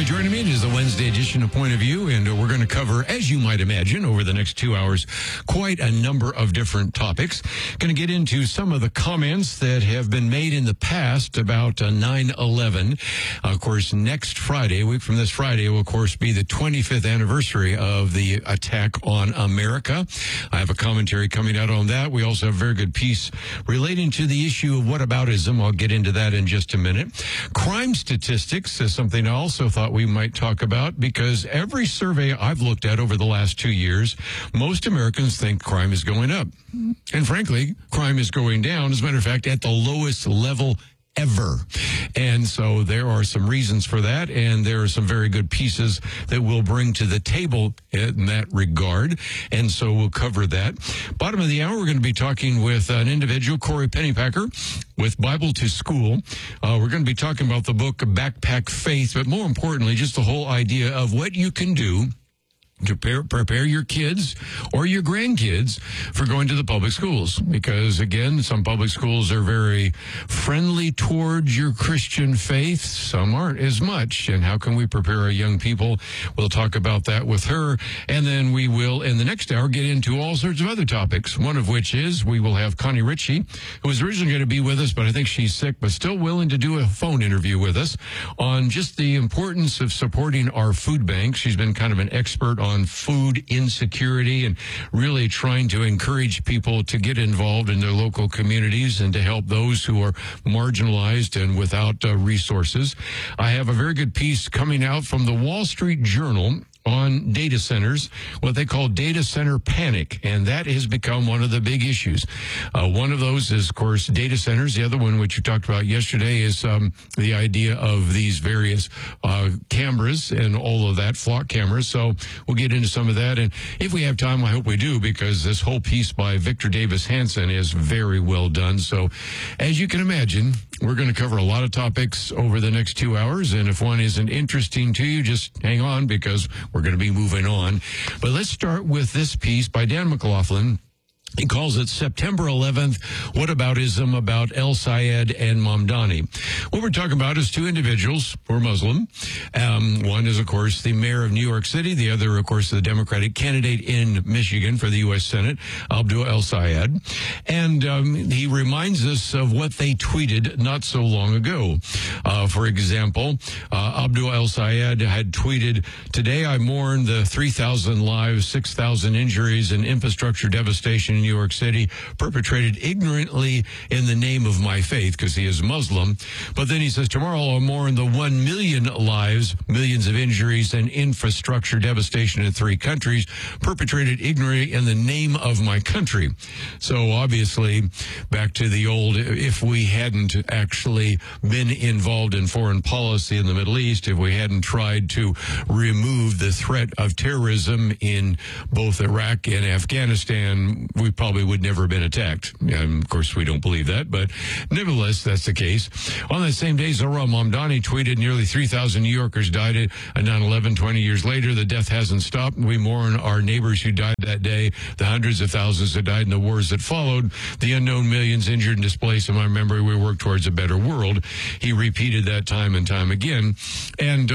joining me. It is the Wednesday edition of Point of View, and we're going to cover, as you might imagine, over the next 2 hours, quite a number of different topics. Going to get into some of the comments that have been made in the past about 9/11. Of course, next Friday, a week from this Friday, will, of course, be the 25th anniversary of the attack on America. I have a commentary coming out on that. We also have a very good piece relating to the issue of whataboutism. I'll get into that in just a minute. Crime statistics is something I also thought we might talk about, because every survey I've looked at over the last 2 years, most Americans think crime is going up. And frankly, crime is going down. As a matter of fact, at the lowest level ever. And so there are some reasons for that, and there are some very good pieces that we'll bring to the table in that regard, and so we'll cover that. Bottom of the hour, we're going to be talking with an individual, Corey Pennypacker, with Bible to School. We're going to be talking about the book Backpack Faith, but more importantly, just the whole idea of what you can do to prepare your kids or your grandkids for going to the public schools. Because, again, some public schools are very friendly towards your Christian faith. Some aren't as much. And how can we prepare our young people? We'll talk about that with her. And then we will, in the next hour, get into all sorts of other topics. One of which is we will have Connie Ritchie, who was originally going to be with us, but I think she's sick, but still willing to do a phone interview with us on just the importance of supporting our food bank. She's been kind of an expert on food insecurity and really trying to encourage people to get involved in their local communities and to help those who are marginalized and without resources. I have a very good piece coming out from the Wall Street Journal on data centers, what they call data center panic, and that has become one of the big issues. One of those is, of course, data centers. The other one, which you talked about yesterday, is the idea of these various cameras and all of that, flock cameras. So we'll get into some of that, and if we have time, I hope we do, because this whole piece by Victor Davis Hanson is very well done. So as you can imagine, we're going to cover a lot of topics over the next 2 hours, and if one isn't interesting to you, just hang on, because we're going to be moving on. But let's start with this piece by Dan McLaughlin. He calls it September 11th, Whataboutism, about El Sayed and Mamdani. What we're talking about is two individuals who are Muslim. One is, of course, the mayor of New York City. The other, of course, the Democratic candidate in Michigan for the U.S. Senate, Abdul El Sayed. And he reminds us of what they tweeted not so long ago. For example, Abdul El Sayed had tweeted, "Today I mourn the 3,000 lives, 6,000 injuries, and infrastructure devastation in New York City, perpetrated ignorantly in the name of my faith," because he is Muslim. But then he says, "Tomorrow I'll mourn the 1 million lives, millions of injuries, and infrastructure devastation in 3 countries, perpetrated ignorantly in the name of my country." So obviously, back to the old, if we hadn't actually been involved in foreign policy in the Middle East, if we hadn't tried to remove the threat of terrorism in both Iraq and Afghanistan, we probably would never have been attacked. And of course, we don't believe that, but nevertheless, that's the case. On that same day, Zohran Mamdani tweeted, "Nearly 3,000 New Yorkers died at 9/11. 20 years later, the death hasn't stopped. We mourn our neighbors who died that day, the hundreds of thousands that died in the wars that followed, the unknown millions injured and displaced. In my memory, we work towards a better world." He repeated that time and time again. And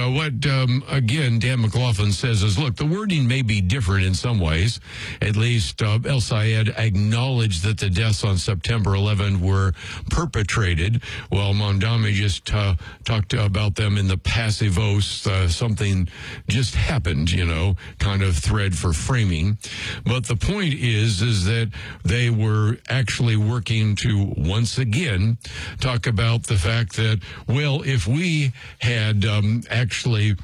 again, Dan McLaughlin says is, look, the wording may be different in some ways. At least El Sayed acknowledged that the deaths on September 11 were perpetrated, while Mamdani just talked about them in the passive voice, something just happened, kind of thread for framing. But the point is that they were actually working to, once again, talk about the fact that, well, if we had actually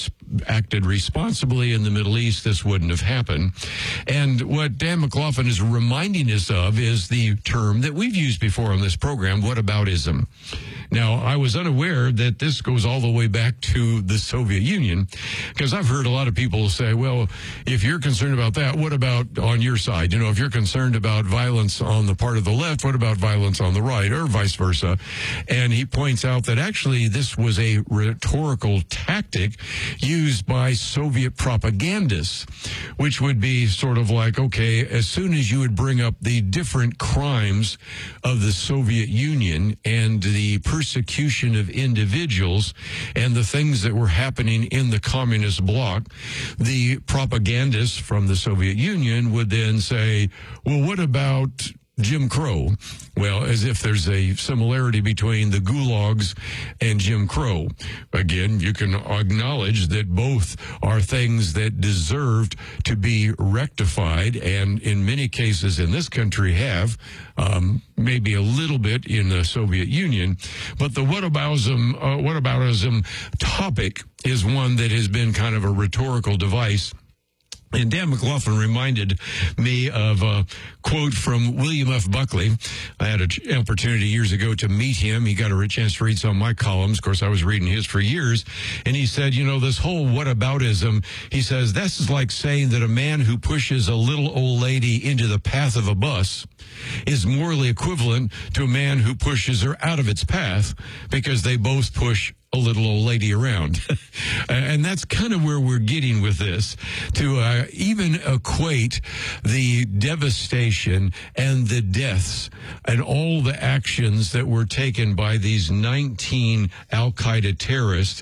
acted responsibly in the Middle East, this wouldn't have happened. And what Dan McLaughlin is reminding us of is the term that we've used before on this program, whataboutism. Now, I was unaware that this goes all the way back to the Soviet Union, because I've heard a lot of people say, well, if you're concerned about that, what about on your side? If you're concerned about violence on the part of the left, what about violence on the right, or vice versa? And he points out that actually this was a rhetorical tactic used by Soviet propagandists, which would be sort of like, okay, as soon as you would bring up the different crimes of the Soviet Union and the persecution persecution of individuals and the things that were happening in the communist bloc, the propagandists from the Soviet Union would then say, well, what about Jim Crow? Well, as if there's a similarity between the gulags and Jim Crow. Again, you can acknowledge that both are things that deserved to be rectified, and in many cases in this country have, maybe a little bit in the Soviet Union. But the whataboutism topic is one that has been kind of a rhetorical device. And Dan McLaughlin reminded me of a quote from William F. Buckley. I had an opportunity years ago to meet him. He got a chance to read some of my columns. Of course, I was reading his for years. And he said, you know, this whole whataboutism, he says, this is like saying that a man who pushes a little old lady into the path of a bus is morally equivalent to a man who pushes her out of its path, because they both push a little old lady around. And that's kind of where we're getting with this, to even equate the devastation and the deaths and all the actions that were taken by these 19 al-Qaeda terrorists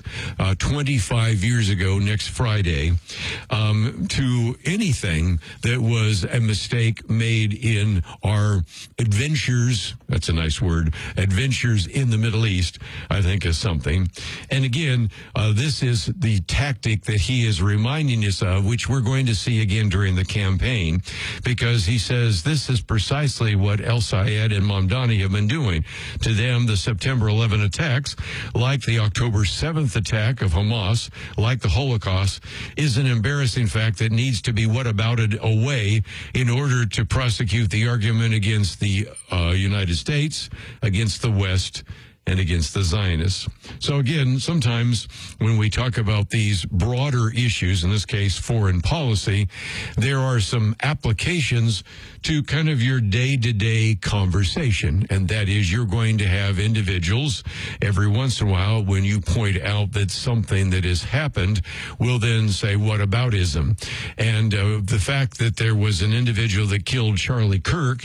25 years ago next Friday, to anything that was a mistake made in our adventures. That's a nice word. Adventures in the Middle East, I think, is something. And again, this is the tactic that he is reminding us of, which we're going to see again during the campaign, because he says this is precisely what El-Sayed and Mamdani have been doing. To them, the September 11 attacks, like the October 7th attack of Hamas, like the Holocaust, is an embarrassing fact that needs to be whatabouted away in order to prosecute the argument against the United States, against the West, and against the Zionists. So again, sometimes when we talk about these broader issues, in this case foreign policy, there are some applications to kind of your day-to-day conversation, and that is you're going to have individuals every once in a while, when you point out that something that has happened, will then say, whataboutism? And the fact that there was an individual that killed Charlie Kirk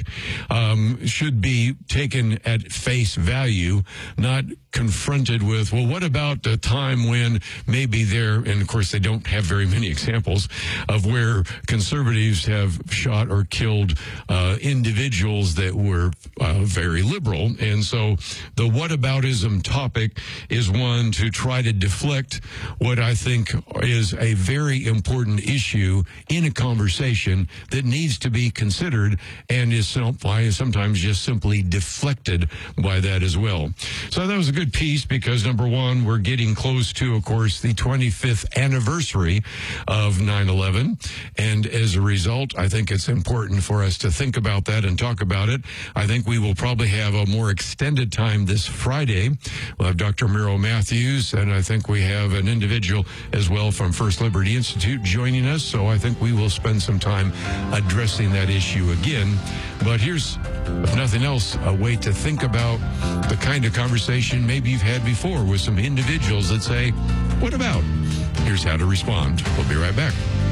should be taken at face value, not confronted with, well, what about a time when maybe there, and of course they don't have very many examples of where conservatives have shot or killed individuals that were very liberal. And so the whataboutism topic is one to try to deflect what I think is a very important issue in a conversation that needs to be considered, and is sometimes just simply deflected by that as well. So that was a good piece, because number one, we're getting close to, of course, the 25th anniversary of 9/11. And as a result, I think it's important for us to think about that and talk about it. I think we will probably have a more extended time this Friday. We'll have Dr. Miro Matthews, and I think we have an individual as well from First Liberty Institute joining us. So I think we will spend some time addressing that issue again. But here's, if nothing else, a way to think about the kind of conversation maybe you've had before with some individuals that say, what about? Here's how to respond. We'll be right back.